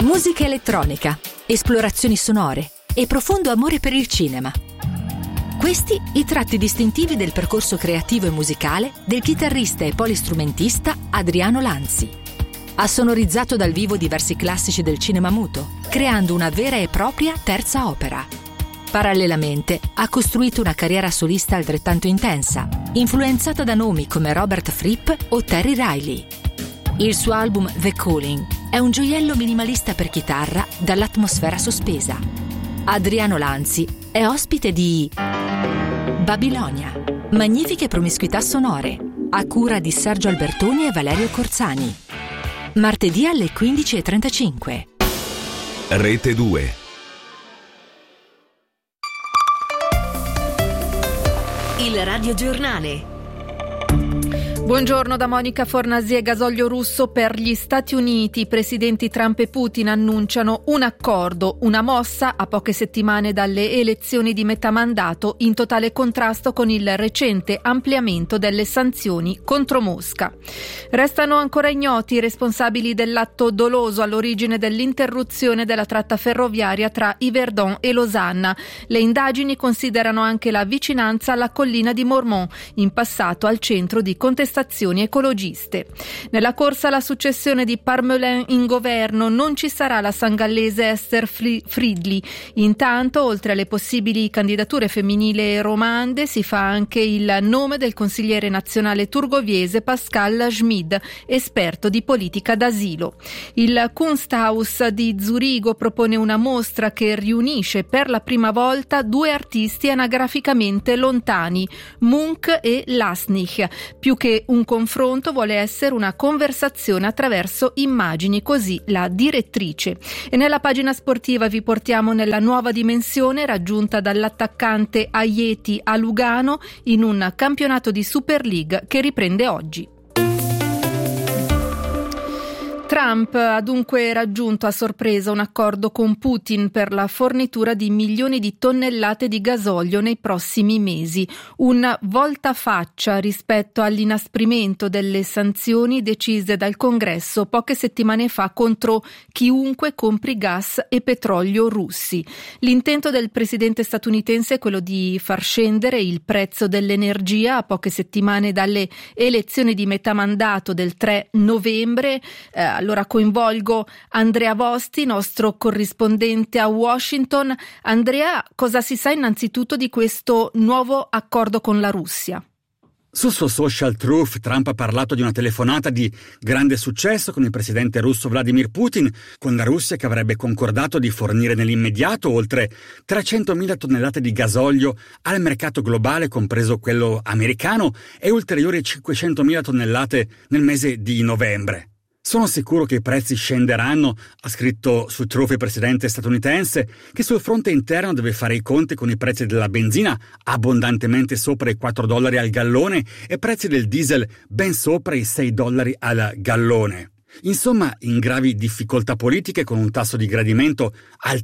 Musica elettronica, esplorazioni sonore e profondo amore per il cinema. Questi i tratti distintivi del percorso creativo e musicale del chitarrista e polistrumentista Adriano Lanzi. Ha sonorizzato dal vivo diversi classici del cinema muto, creando una vera e propria terza opera. Parallelamente ha costruito una carriera solista altrettanto intensa, influenzata da nomi come Robert Fripp o Terry Riley. Il suo album The Calling è un gioiello minimalista per chitarra dall'atmosfera sospesa. Adriano Lanzi è ospite di Babilonia, magnifiche promiscuità sonore, a cura di Sergio Albertoni e Valerio Corzani. Martedì alle 15:35. Rete 2. Il radiogiornale. Buongiorno da Monica Fornasier. Gasolio russo per gli Stati Uniti. I presidenti Trump e Putin annunciano un accordo, una mossa a poche settimane dalle elezioni di metà mandato, in totale contrasto con il recente ampliamento delle sanzioni contro Mosca. Restano ancora ignoti i responsabili dell'atto doloso all'origine dell'interruzione della tratta ferroviaria tra Yverdon e Losanna. Le indagini considerano anche la vicinanza alla collina di Mormont, in passato al centro di contestazioni ecologiste. Nella corsa alla successione di Parmelin in governo non ci sarà la sangallese Esther Friedli. Intanto, oltre alle possibili candidature femminili e romande, si fa anche il nome del consigliere nazionale turgoviese Pascal Schmid, esperto di politica d'asilo. Il Kunsthaus di Zurigo propone una mostra che riunisce per la prima volta due artisti anagraficamente lontani, Munch e Lasnik. Più che un confronto vuole essere una conversazione attraverso immagini, così la direttrice. E nella pagina sportiva vi portiamo nella nuova dimensione raggiunta dall'attaccante Ajeti a Lugano in un campionato di Super League che riprende oggi. Trump ha dunque raggiunto a sorpresa un accordo con Putin per la fornitura di milioni di tonnellate di gasolio nei prossimi mesi, un voltafaccia rispetto all'inasprimento delle sanzioni decise dal Congresso poche settimane fa contro chiunque compri gas e petrolio russi. L'intento del presidente statunitense è quello di far scendere il prezzo dell'energia a poche settimane dalle elezioni di metà mandato del 3 novembre. Allora coinvolgo Andrea Vosti, nostro corrispondente a Washington. Andrea, cosa si sa innanzitutto di questo nuovo accordo con la Russia? Sul suo social Truth, Trump ha parlato di una telefonata di grande successo con il presidente russo Vladimir Putin, con la Russia che avrebbe concordato di fornire nell'immediato oltre 300.000 tonnellate di gasolio al mercato globale, compreso quello americano, e ulteriori 500.000 tonnellate nel mese di novembre. Sono sicuro che i prezzi scenderanno, ha scritto su Truth il presidente statunitense, che sul fronte interno deve fare i conti con i prezzi della benzina abbondantemente sopra i $4 al gallone e prezzi del diesel ben sopra i $6 al gallone. Insomma, in gravi difficoltà politiche con un tasso di gradimento al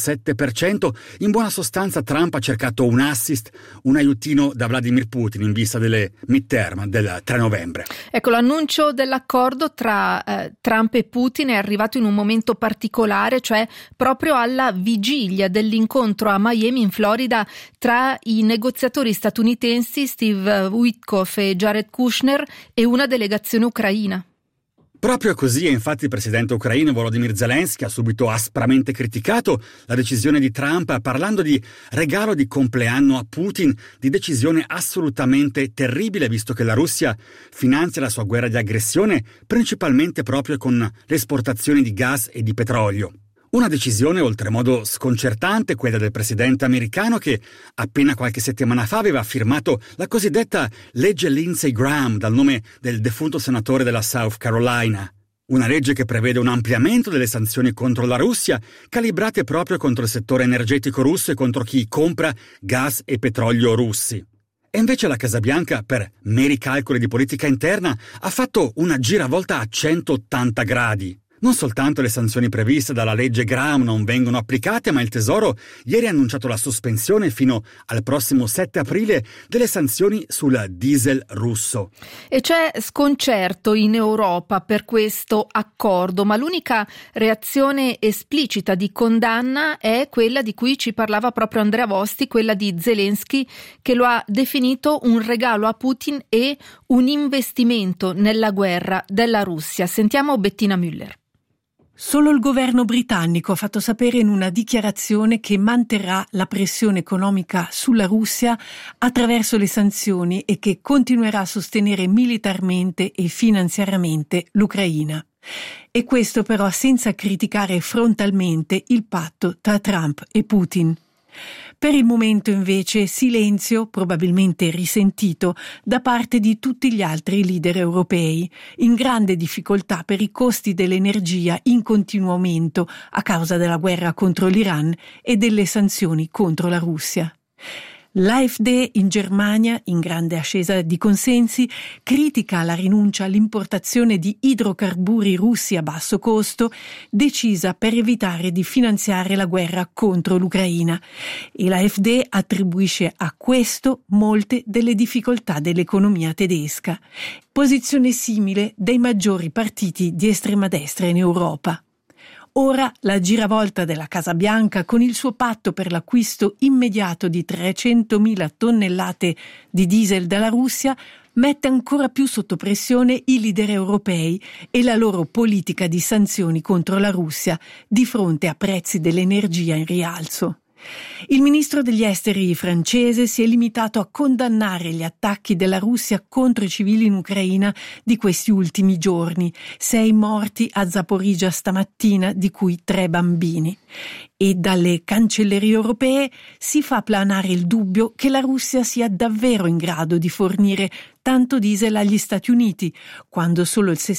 37%, in buona sostanza Trump ha cercato un assist, un aiutino da Vladimir Putin in vista delle midterm del 3 novembre. Ecco, l'annuncio dell'accordo tra Trump e Putin è arrivato in un momento particolare, cioè proprio alla vigilia dell'incontro a Miami in Florida tra i negoziatori statunitensi Steve Witkoff e Jared Kushner e una delegazione ucraina. Proprio così, e infatti il presidente ucraino Volodymyr Zelensky ha subito aspramente criticato la decisione di Trump, parlando di regalo di compleanno a Putin, di decisione assolutamente terribile, visto che la Russia finanzia la sua guerra di aggressione principalmente proprio con le esportazioni di gas e di petrolio. Una decisione oltremodo sconcertante, quella del presidente americano, che appena qualche settimana fa aveva firmato la cosiddetta legge Lindsey Graham, dal nome del defunto senatore della South Carolina. Una legge che prevede un ampliamento delle sanzioni contro la Russia, calibrate proprio contro il settore energetico russo e contro chi compra gas e petrolio russi. E invece la Casa Bianca, per meri calcoli di politica interna, ha fatto una giravolta a 180 gradi. Non soltanto le sanzioni previste dalla legge Graham non vengono applicate, ma il Tesoro ieri ha annunciato la sospensione fino al prossimo 7 aprile delle sanzioni sul diesel russo. E c'è sconcerto in Europa per questo accordo, ma l'unica reazione esplicita di condanna è quella di cui ci parlava proprio Andrea Vosti, quella di Zelensky, che lo ha definito un regalo a Putin e un investimento nella guerra della Russia. Sentiamo Bettina Müller. Solo il governo britannico ha fatto sapere in una dichiarazione che manterrà la pressione economica sulla Russia attraverso le sanzioni e che continuerà a sostenere militarmente e finanziariamente l'Ucraina. E questo però senza criticare frontalmente il patto tra Trump e Putin. Per il momento invece silenzio, probabilmente risentito, da parte di tutti gli altri leader europei, in grande difficoltà per i costi dell'energia in continuo aumento a causa della guerra contro l'Iran e delle sanzioni contro la Russia. L'AfD in Germania, in grande ascesa di consensi, critica la rinuncia all'importazione di idrocarburi russi a basso costo, decisa per evitare di finanziare la guerra contro l'Ucraina. E l'AfD attribuisce a questo molte delle difficoltà dell'economia tedesca. Posizione simile dei maggiori partiti di estrema destra in Europa. Ora la giravolta della Casa Bianca con il suo patto per l'acquisto immediato di 300.000 tonnellate di diesel dalla Russia mette ancora più sotto pressione i leader europei e la loro politica di sanzioni contro la Russia di fronte a prezzi dell'energia in rialzo. Il ministro degli esteri francese si è limitato a condannare gli attacchi della Russia contro i civili in Ucraina di questi ultimi giorni, 6 morti a Zaporizhzhia stamattina, di cui 3 bambini. E dalle cancellerie europee si fa planare il dubbio che la Russia sia davvero in grado di fornire tanto diesel agli Stati Uniti, quando solo il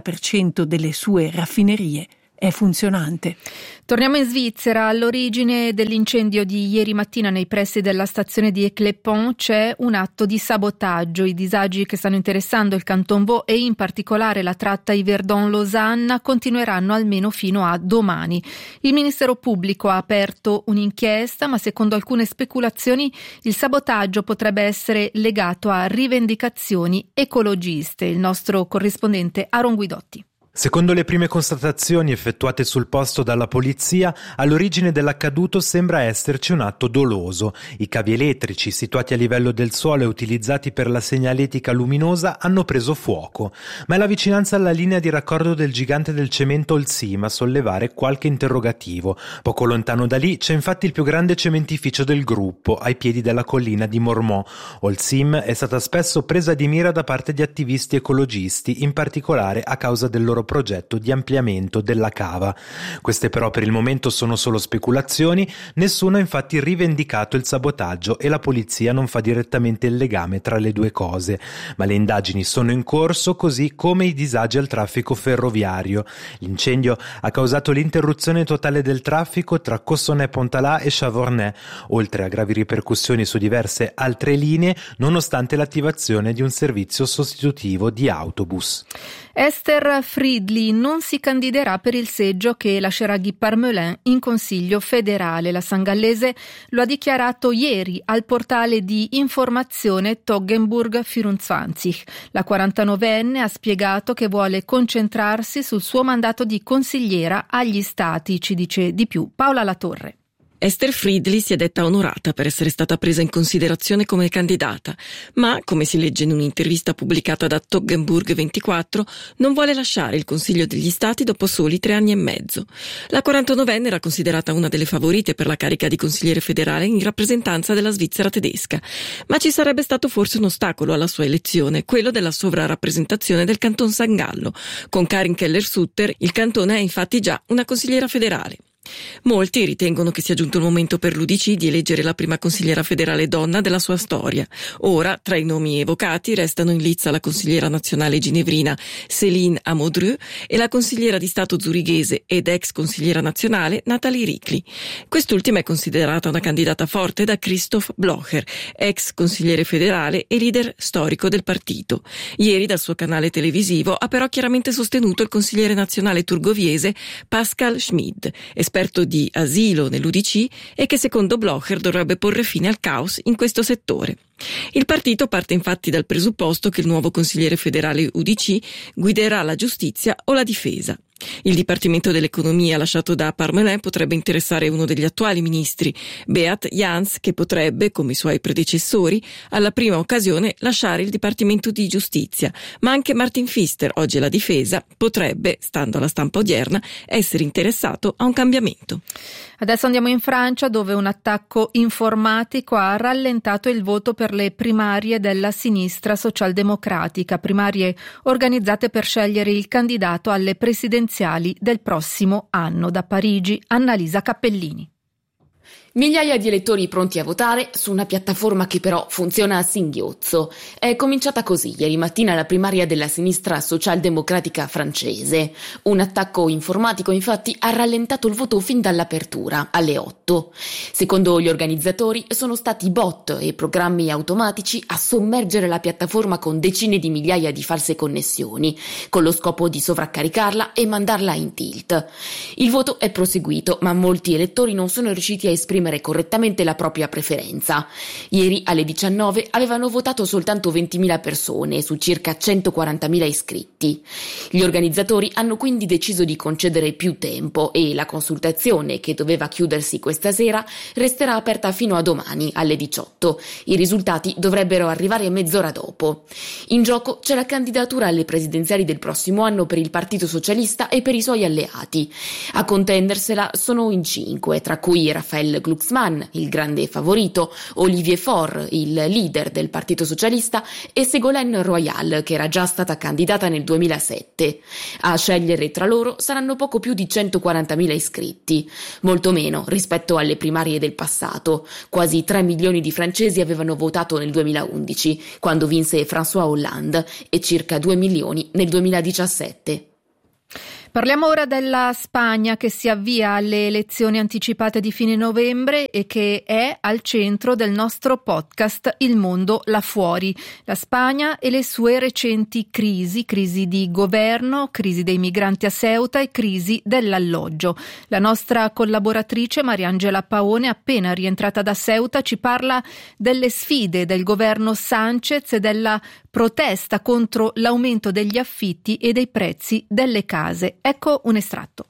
60% delle sue raffinerie è funzionante. Torniamo in Svizzera. All'origine dell'incendio di ieri mattina nei pressi della stazione di Eclepont c'è un atto di sabotaggio. I disagi che stanno interessando il Canton Vaud e in particolare la tratta Yverdon-Lausanne continueranno almeno fino a domani. Il Ministero Pubblico ha aperto un'inchiesta, ma secondo alcune speculazioni il sabotaggio potrebbe essere legato a rivendicazioni ecologiste. Il nostro corrispondente Aaron Guidotti. Secondo le prime constatazioni effettuate sul posto dalla polizia, all'origine dell'accaduto sembra esserci un atto doloso. I cavi elettrici situati a livello del suolo e utilizzati per la segnaletica luminosa hanno preso fuoco, ma è la vicinanza alla linea di raccordo del gigante del cemento Holcim a sollevare qualche interrogativo. Poco lontano da lì c'è infatti il più grande cementificio del gruppo, ai piedi della collina di Mormont. Holcim è stata spesso presa di mira da parte di attivisti ecologisti, in particolare a causa del loro progetto di ampliamento della cava. Queste però per il momento sono solo speculazioni, nessuno ha infatti rivendicato il sabotaggio e la polizia non fa direttamente il legame tra le due cose, ma le indagini sono in corso, così come i disagi al traffico ferroviario. L'incendio ha causato l'interruzione totale del traffico tra Cossonay-Pontalat e Chavornay, oltre a gravi ripercussioni su diverse altre linee, nonostante l'attivazione di un servizio sostitutivo di autobus. Esther Friedli non si candiderà per il seggio che lascerà Guy Parmelin in Consiglio federale. La sangallese lo ha dichiarato ieri al portale di informazione Toggenburg 24. La 49enne ha spiegato che vuole concentrarsi sul suo mandato di consigliera agli Stati. Ci dice di più Paola Latorre. Esther Friedli si è detta onorata per essere stata presa in considerazione come candidata, ma, come si legge in un'intervista pubblicata da Toggenburg 24, non vuole lasciare il Consiglio degli Stati dopo soli 3 anni e mezzo. La 49enne era considerata una delle favorite per la carica di consigliere federale in rappresentanza della Svizzera tedesca, ma ci sarebbe stato forse un ostacolo alla sua elezione, quello della sovrarappresentazione del Canton San Gallo. Con Karin Keller-Sutter il cantone è infatti già una consigliera federale. Molti ritengono che sia giunto il momento per l'UDC di eleggere la prima consigliera federale donna della sua storia. Ora, tra i nomi evocati, restano in lizza la consigliera nazionale ginevrina Céline Amodreux e la consigliera di Stato zurighese ed ex consigliera nazionale Nathalie Ricli. Quest'ultima è considerata una candidata forte da Christoph Blocher, ex consigliere federale e leader storico del partito. Ieri dal suo canale televisivo ha però chiaramente sostenuto il consigliere nazionale turgoviese Pascal Schmid, esperto di asilo nell'UDC e che secondo Blocher dovrebbe porre fine al caos in questo settore. Il partito parte infatti dal presupposto che il nuovo consigliere federale UDC guiderà la giustizia o la difesa. Il Dipartimento dell'Economia lasciato da Parmelin potrebbe interessare uno degli attuali ministri, Beat Jans, che potrebbe, come i suoi predecessori, alla prima occasione lasciare il Dipartimento di Giustizia, ma anche Martin Pfister, oggi alla difesa, potrebbe, stando alla stampa odierna, essere interessato a un cambiamento. Adesso andiamo in Francia, dove un attacco informatico ha rallentato il voto per le primarie della sinistra socialdemocratica, primarie organizzate per scegliere il candidato alle presidenziali del prossimo anno. Da Parigi, Annalisa Cappellini. Migliaia di elettori pronti a votare su una piattaforma che però funziona a singhiozzo. È cominciata così ieri mattina la primaria della sinistra socialdemocratica francese. Un attacco informatico infatti ha rallentato il voto fin dall'apertura, alle 8. Secondo gli organizzatori sono stati bot e programmi automatici a sommergere la piattaforma con decine di migliaia di false connessioni, con lo scopo di sovraccaricarla e mandarla in tilt. Il voto è proseguito, ma molti elettori non sono riusciti a esprimere correttamente la propria preferenza. Ieri alle 19 avevano votato soltanto 20.000 persone su circa 140.000 iscritti. Gli organizzatori hanno quindi deciso di concedere più tempo e la consultazione, che doveva chiudersi questa sera, resterà aperta fino a domani alle 18. I risultati dovrebbero arrivare mezz'ora dopo. In gioco c'è la candidatura alle presidenziali del prossimo anno per il Partito Socialista e per i suoi alleati. A contendersela sono in 5, tra cui Raphael Glucksmann, il grande favorito, Olivier Faure, il leader del Partito Socialista, e Ségolène Royal, che era già stata candidata nel 2007. A scegliere tra loro saranno poco più di 140.000 iscritti, molto meno rispetto alle primarie del passato. Quasi 3 milioni di francesi avevano votato nel 2011, quando vinse François Hollande, e circa 2 milioni nel 2017. Parliamo ora della Spagna, che si avvia alle elezioni anticipate di fine novembre e che è al centro del nostro podcast Il mondo là fuori. La Spagna e le sue recenti crisi di governo, crisi dei migranti a Ceuta e crisi dell'alloggio. La nostra collaboratrice Mariangela Paone, appena rientrata da Ceuta, ci parla delle sfide del governo Sánchez e della protesta contro l'aumento degli affitti e dei prezzi delle case. Ecco un estratto.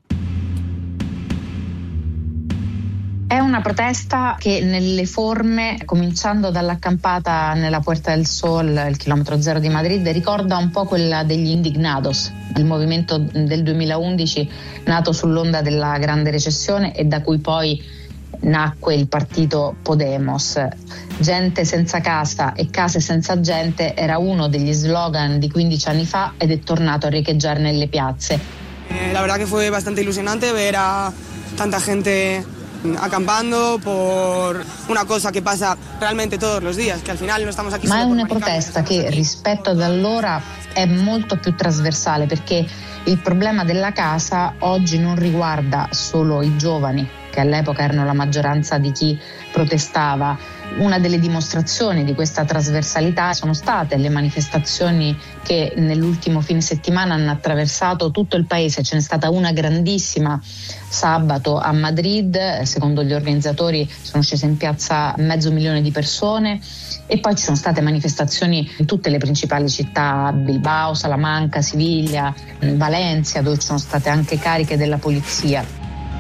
È una protesta che nelle forme, cominciando dall'accampata nella Puerta del Sol, il chilometro zero di Madrid, ricorda un po' quella degli Indignados, il movimento del 2011 nato sull'onda della grande recessione e da cui poi nacque il partito Podemos. Gente senza casa e case senza gente era uno degli slogan di 15 anni fa ed è tornato a riecheggiare nelle piazze. La verdad que fue bastante ilusionante ver a tanta gente acampando por una cosa que pasa realmente todos los días, que al final no estamos aquí. Ma è una protesta che rispetto ad allora è molto più trasversale, perché il problema della casa oggi non riguarda solo i giovani, che all'epoca erano la maggioranza di chi protestava. Una delle dimostrazioni di questa trasversalità sono state le manifestazioni che nell'ultimo fine settimana hanno attraversato tutto il paese. Ce n'è stata una grandissima sabato a Madrid, secondo gli organizzatori sono scese in piazza 500.000 di persone, e poi ci sono state manifestazioni in tutte le principali città, Bilbao, Salamanca, Siviglia, Valencia, dove ci sono state anche cariche della polizia.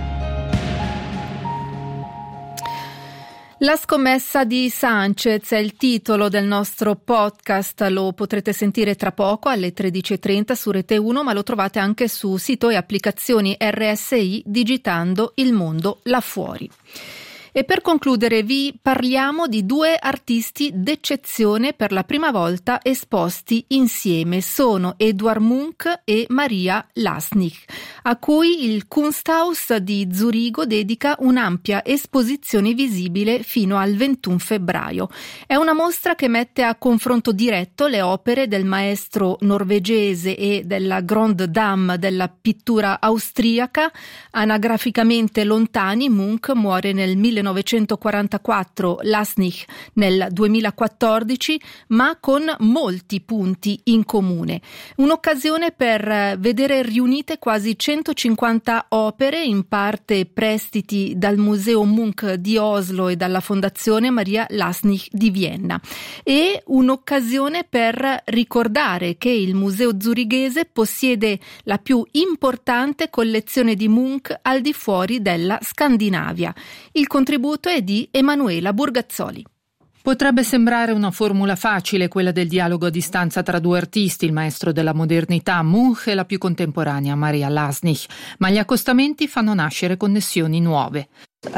La scommessa di Sánchez è il titolo del nostro podcast, lo potrete sentire tra poco alle 13.30 su Rete 1, ma lo trovate anche su sito e applicazioni RSI digitando Il mondo là fuori. E per concludere vi parliamo di due artisti d'eccezione per la prima volta esposti insieme. Sono Edvard Munch e Maria Lasnik, a cui il Kunsthaus di Zurigo dedica un'ampia esposizione visibile fino al 21 febbraio. È una mostra che mette a confronto diretto le opere del maestro norvegese e della grande dame della pittura austriaca. Anagraficamente lontani, Munch muore nel 1944, Lasnik nel 2014, ma con molti punti in comune. Un'occasione per vedere riunite quasi 150 opere, in parte prestiti dal Museo Munch di Oslo e dalla Fondazione Maria Lasnik di Vienna, e un'occasione per ricordare che il Museo zurighese possiede la più importante collezione di Munch al di fuori della Scandinavia. Il contributo è di Emanuela Burgazzoli. Potrebbe sembrare una formula facile, quella del dialogo a distanza tra due artisti, il maestro della modernità Munch e la più contemporanea Maria Lasnik, ma gli accostamenti fanno nascere connessioni nuove.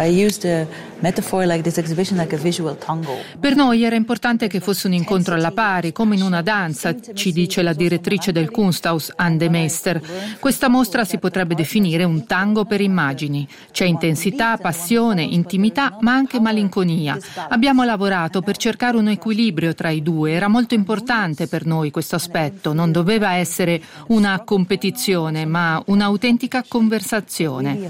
Per noi era importante che fosse un incontro alla pari, come in una danza, ci dice la direttrice del Kunsthaus, Anne de Meester. Questa mostra si potrebbe definire un tango per immagini. C'è intensità, passione, intimità, ma anche malinconia. Abbiamo lavorato per cercare un equilibrio tra i due, era molto importante per noi questo aspetto, non doveva essere una competizione, ma un'autentica conversazione.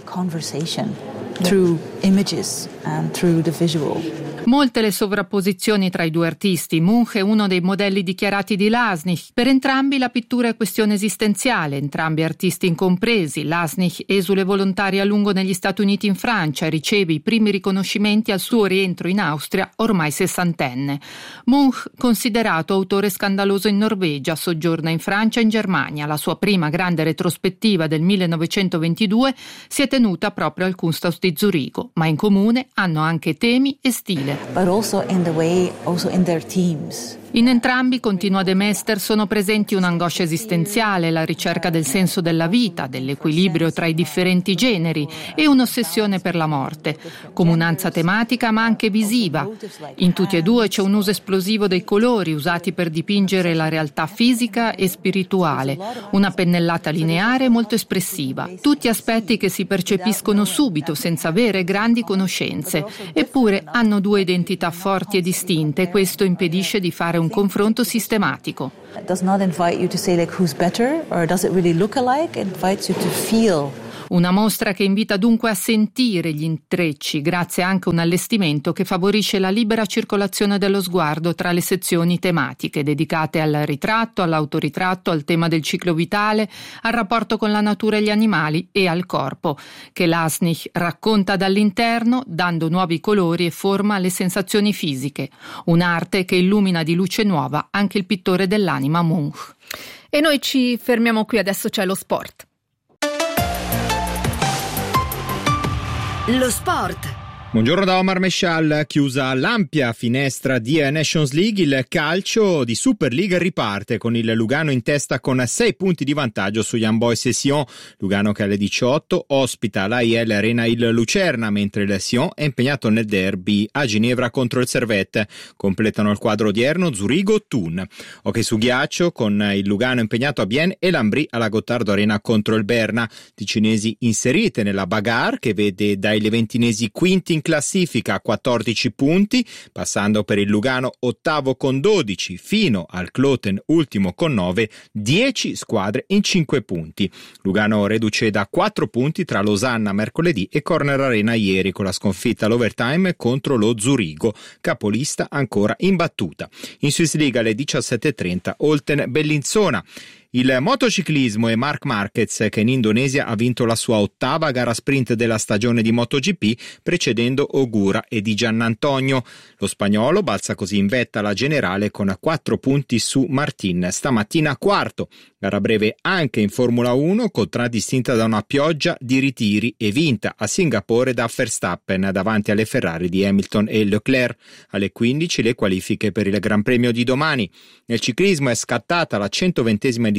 Through images and through the visual. Molte le sovrapposizioni tra i due artisti. Munch è uno dei modelli dichiarati di Lasnik. Per entrambi la pittura è questione esistenziale, entrambi artisti incompresi. Lasnik esule volontaria a lungo negli Stati Uniti in Francia, riceve i primi riconoscimenti al suo rientro in Austria, ormai sessantenne. Munch, considerato autore scandaloso in Norvegia, soggiorna in Francia e in Germania. La sua prima grande retrospettiva del 1922 si è tenuta proprio al Kunsthaus di Zurigo, ma in comune hanno anche temi e stile. But also in the way, also in their themes. In entrambi, continua De Meester, sono presenti un'angoscia esistenziale, la ricerca del senso della vita, dell'equilibrio tra i differenti generi e un'ossessione per la morte. Comunanza tematica ma anche visiva. In tutti e due c'è un uso esplosivo dei colori usati per dipingere la realtà fisica e spirituale, una pennellata lineare molto espressiva, tutti aspetti che si percepiscono subito senza avere grandi conoscenze, eppure hanno due identità forti e distinte e questo impedisce di fare un confronto sistematico. It does not invite you to say like who's better or does it really look alike? It invites you to feel. Una mostra che invita dunque a sentire gli intrecci, grazie anche a un allestimento che favorisce la libera circolazione dello sguardo tra le sezioni tematiche, dedicate al ritratto, all'autoritratto, al tema del ciclo vitale, al rapporto con la natura e gli animali e al corpo, che Lasnik racconta dall'interno, dando nuovi colori e forma alle sensazioni fisiche. Un'arte che illumina di luce nuova anche il pittore dell'anima Munch. E noi ci fermiamo qui, adesso c'è lo sport. Lo sport. Buongiorno da Omar Meshal. Chiusa l'ampia finestra di Nations League, il calcio di Super League riparte con il Lugano in testa con 6 punti di vantaggio su Young Boys e Sion. Lugano che alle 18 ospita all'AIL Arena il Lucerna, mentre il Sion è impegnato nel derby a Ginevra contro il Servette. Completano il quadro odierno Zurigo, Thun. Hockey su ghiaccio con il Lugano impegnato a Bienne e l'Ambry alla Gottardo Arena contro il Berna. Ticinesi inserite nella bagarre che vede dai leventinesi quinti in classifica a 14 punti, passando per il Lugano ottavo con 12 fino al Kloten ultimo con 9, 10 squadre in 5 punti. Lugano reduce da 4 punti tra Losanna mercoledì e Corner Arena ieri con la sconfitta all'overtime contro lo Zurigo, capolista ancora imbattuta. In Swiss League alle 17.30 Olten Bellinzona. Il motociclismo e Marc Marquez che in Indonesia ha vinto la sua ottava gara sprint della stagione di MotoGP precedendo Ogura e Di Giannantonio. Lo spagnolo balza così in vetta alla generale con 4 punti su Martin, stamattina quarto. Gara breve anche in Formula 1, contraddistinta da una pioggia di ritiri e vinta a Singapore da Verstappen davanti alle Ferrari di Hamilton e Leclerc. Alle 15 le qualifiche per il Gran Premio di domani. Nel ciclismo è scattata la 120esima edizione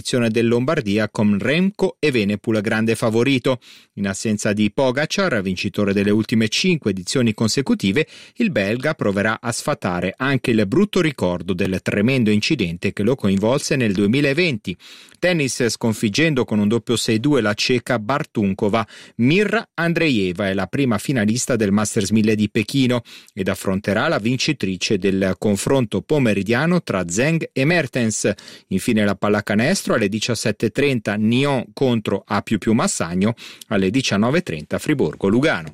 posizione del Lombardia con Remco e Evenepoel grande favorito. In assenza di Pogačar, vincitore delle ultime 5 edizioni consecutive, il belga proverà a sfatare anche il brutto ricordo del tremendo incidente che lo coinvolse nel 2020. Tennis, sconfiggendo con un doppio 6-2 la ceca Bartunkova, Mirra Andreeva è la prima finalista del Masters 1000 di Pechino ed affronterà la vincitrice del confronto pomeridiano tra Zheng e Mertens. Infine la pallacanestro alle 17.30 Nyon contro A++ Massagno, alle 19.30 Friburgo-Lugano.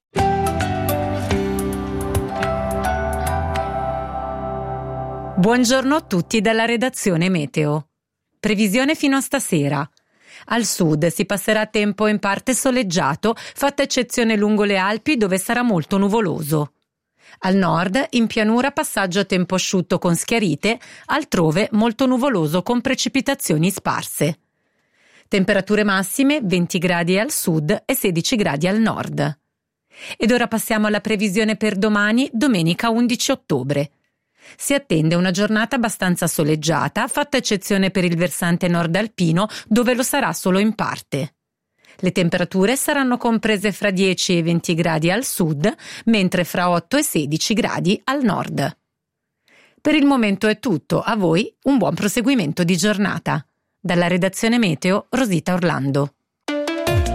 Buongiorno a tutti dalla redazione Meteo. Previsione fino a stasera. Al sud si passerà tempo in parte soleggiato, fatta eccezione lungo le Alpi dove sarà molto nuvoloso. Al nord, in pianura passaggio a tempo asciutto con schiarite, altrove molto nuvoloso con precipitazioni sparse. Temperature massime 20 gradi al sud e 16 gradi al nord. Ed ora passiamo alla previsione per domani, domenica 11 ottobre. Si attende una giornata abbastanza soleggiata, fatta eccezione per il versante nord alpino, dove lo sarà solo in parte. Le temperature saranno comprese fra 10 e 20 gradi al sud, mentre fra 8 e 16 gradi al nord. Per il momento è tutto, a voi un buon proseguimento di giornata. Dalla redazione Meteo, Rosita Orlando.